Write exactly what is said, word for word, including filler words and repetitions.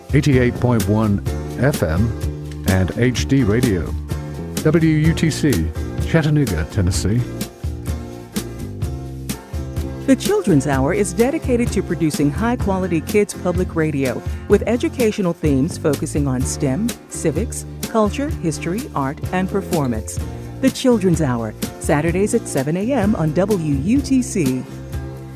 eighty-eight point one F M, and H D Radio. W U T C, Chattanooga, Tennessee. The Children's Hour is dedicated to producing high-quality kids public radio with educational themes focusing on STEM, civics, culture, history, art, and performance. The Children's Hour, Saturdays at seven a.m. on W U T C.